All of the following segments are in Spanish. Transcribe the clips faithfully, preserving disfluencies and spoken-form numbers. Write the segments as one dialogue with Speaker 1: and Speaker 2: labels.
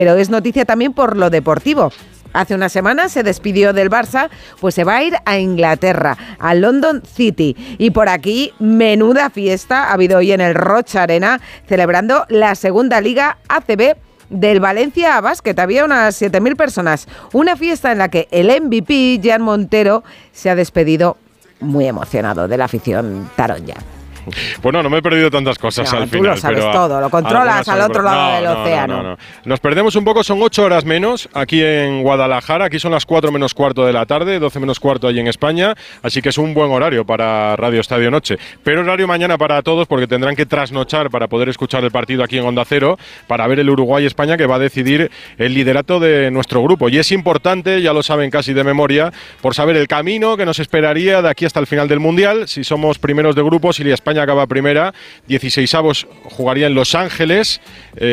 Speaker 1: Pero es noticia también por lo deportivo. Hace una semana se despidió del Barça, pues se va a ir a Inglaterra, a London City. Y por aquí, menuda fiesta ha habido hoy en el Rocha Arena, celebrando la segunda Liga A C B del Valencia Basket. Había unas siete mil personas. Una fiesta en la que el M V P, Jan Montero, se ha despedido muy emocionado de la afición taronja.
Speaker 2: Bueno, no me he perdido tantas cosas
Speaker 1: no,
Speaker 2: al
Speaker 1: tú
Speaker 2: final.
Speaker 1: Lo sabes
Speaker 2: pero
Speaker 1: todo, lo controlas al otro lado no, del
Speaker 2: no,
Speaker 1: océano.
Speaker 2: No, no, no. Nos perdemos un poco, son ocho horas menos aquí en Guadalajara. Aquí son las cuatro menos cuarto de la tarde, doce menos cuarto allí en España. Así que es un buen horario para Radio Estadio Noche. Pero horario mañana para todos, porque tendrán que trasnochar para poder escuchar el partido aquí en Onda Cero, para ver el Uruguay-España, que va a decidir el liderato de nuestro grupo. Y es importante, ya lo saben casi de memoria, por saber el camino que nos esperaría de aquí hasta el final del Mundial. Si somos primeros de grupo, si España acaba primera, dieciseisavos jugaría en Los Ángeles,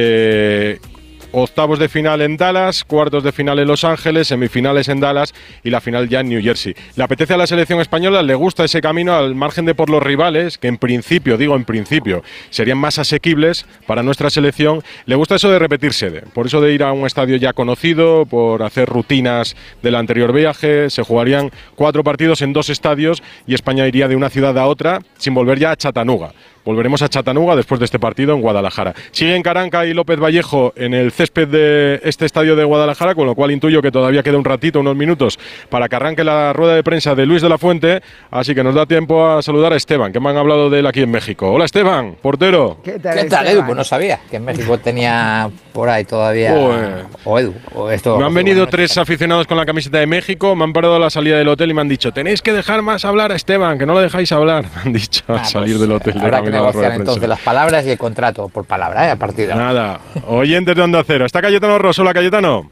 Speaker 2: eh, octavos de final en Dallas, cuartos de final en Los Ángeles, semifinales en Dallas y la final ya en New Jersey. Le apetece a la selección española, le gusta ese camino al margen de por los rivales, que en principio, digo en principio, serían más asequibles para nuestra selección. Le gusta eso de repetir sede, por eso de ir a un estadio ya conocido, por hacer rutinas del anterior viaje. Se jugarían cuatro partidos en dos estadios y España iría de una ciudad a otra sin volver ya a Chattanooga. Volveremos a Chattanooga después de este partido en Guadalajara. Siguen Caranca y López Vallejo en el césped de este estadio de Guadalajara, con lo cual intuyo que todavía queda un ratito, unos minutos, para que arranque la rueda de prensa de Luis de la Fuente. Así que nos da tiempo a saludar a Esteban, que me han hablado de él aquí en México. Hola Esteban, portero.
Speaker 3: ¿Qué tal, ¿Qué tal Edu? Pues no sabía que en México tenía por ahí todavía... Oh, eh. O Edu. O esto,
Speaker 2: me han venido tres aficionados con la camiseta de México, me han parado a la salida del hotel y me han dicho: tenéis que dejar más hablar a Esteban, que no lo dejáis hablar. Me han dicho ah, al salir pues, del hotel.
Speaker 3: Habrá que negociar entonces las palabras y el contrato por palabra, ¿eh? A partir de ahora.
Speaker 2: Nada, oyentes de Onda Cero. Está Cayetano Rosso. Hola, Cayetano.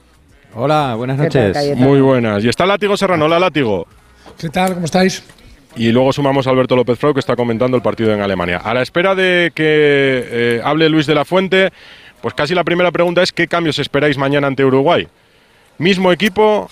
Speaker 4: Hola, buenas noches.
Speaker 1: Tal,
Speaker 2: Muy buenas. Y está Látigo Serrano. Hola, Látigo.
Speaker 5: ¿Qué tal? ¿Cómo estáis?
Speaker 2: Y luego sumamos a Alberto López Frau, que está comentando el partido en Alemania. A la espera de que eh, hable Luis de la Fuente, pues casi la primera pregunta es: ¿qué cambios esperáis mañana ante Uruguay? ¿Mismo equipo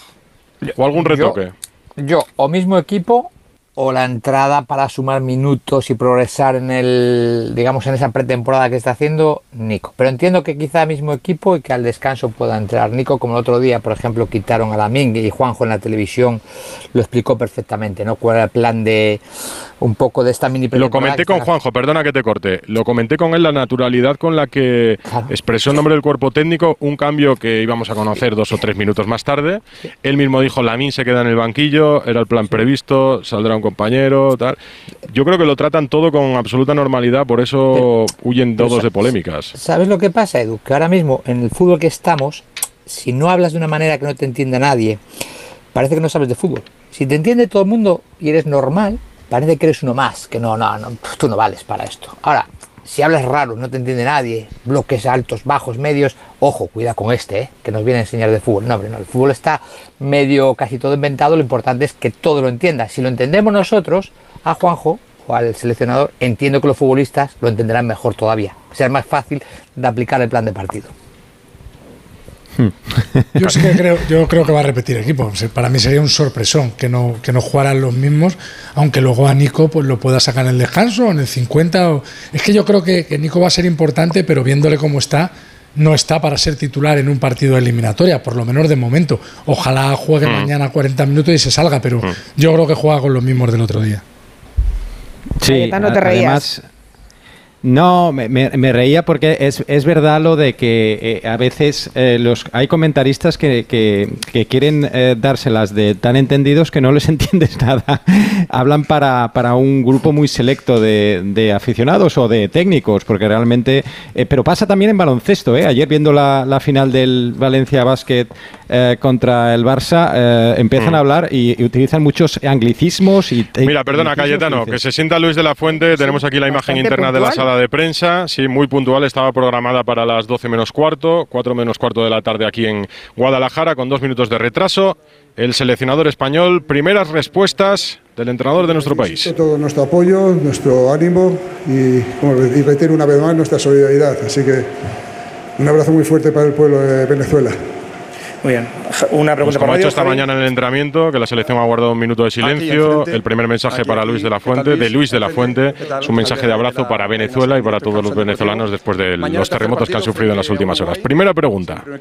Speaker 2: o algún retoque?
Speaker 3: Yo, yo o mismo equipo o la entrada para sumar minutos y progresar en el, digamos, en esa pretemporada que está haciendo Nico. Pero entiendo que quizá mismo equipo y que al descanso pueda entrar Nico, como el otro día, por ejemplo, quitaron a Lamine y Juanjo en la televisión lo explicó perfectamente, ¿no? Cuál era el plan de un poco de esta mini pretemporada.
Speaker 2: Lo comenté con Juanjo, perdona que te corte. Lo comenté con él, la naturalidad con la que claro. expresó en nombre del cuerpo técnico un cambio que íbamos a conocer dos o tres minutos más tarde. Sí. Él mismo dijo: Lamine se queda en el banquillo, era el plan sí. previsto, saldrá un compañero, tal. Yo creo que lo tratan todo con absoluta normalidad, por eso pero, huyen todos de polémicas.
Speaker 3: ¿Sabes lo que pasa, Edu? Que ahora mismo, en el fútbol que estamos, si no hablas de una manera que no te entienda nadie, parece que no sabes de fútbol. Si te entiende todo el mundo y eres normal, parece que eres uno más, que no, no, no, tú no vales para esto. Ahora, si hablas raro, no te entiende nadie, bloques altos, bajos, medios, ojo, cuidado con este, ¿eh? Que nos viene a enseñar de fútbol. No, hombre, no, el fútbol está medio, casi todo inventado, lo importante es que todo lo entienda. Si lo entendemos nosotros, a Juanjo o al seleccionador, entiendo que los futbolistas lo entenderán mejor todavía. Será más fácil de aplicar el plan de partido.
Speaker 5: Yo sí que creo, yo creo que va a repetir equipo. Para mí sería un sorpresón que no, que no jugaran los mismos, aunque luego a Nico pues lo pueda sacar en el descanso, en el cincuenta. O... Es que yo creo que, que Nico va a ser importante, pero viéndole cómo está, no está para ser titular en un partido de eliminatoria, por lo menos de momento. Ojalá juegue mm. mañana cuarenta minutos y se salga, pero mm. yo creo que juega con los mismos del otro día.
Speaker 4: Sí,
Speaker 1: no te
Speaker 4: reías. Además, no, me, me reía porque es, es verdad lo de que eh, a veces eh, los hay comentaristas que, que, que quieren eh, dárselas de tan entendidos que no les entiendes nada. Hablan para, para un grupo muy selecto de, de aficionados o de técnicos, porque realmente... Eh, pero pasa también en baloncesto, ¿eh? Ayer viendo la, la final del Valencia Basket eh, contra el Barça, eh, empiezan mm. a hablar y, y utilizan muchos anglicismos. Y
Speaker 2: Mira, perdona, Cayetano, que se sienta Luis de la Fuente. Sí, tenemos aquí la imagen interna puntual de la sala de prensa, sí, muy puntual, estaba programada para las doce menos cuarto, cuatro menos cuarto de la tarde aquí en Guadalajara, con dos minutos de retraso. El seleccionador español, primeras respuestas del entrenador de nuestro país.
Speaker 6: Todo nuestro apoyo, nuestro ánimo y, y reitero una vez más nuestra solidaridad. Así que un abrazo muy fuerte para el pueblo de Venezuela.
Speaker 7: Muy bien. Una pregunta.
Speaker 2: Pues como ha hecho esta mañana en el entrenamiento, que la selección ha guardado un minuto de silencio. Aquí, el primer mensaje aquí, para aquí, Luis de la Fuente, de Luis de la Fuente, es un mensaje de abrazo para Venezuela y para todos los venezolanos después de los terremotos que han sufrido en las últimas horas. Primera pregunta.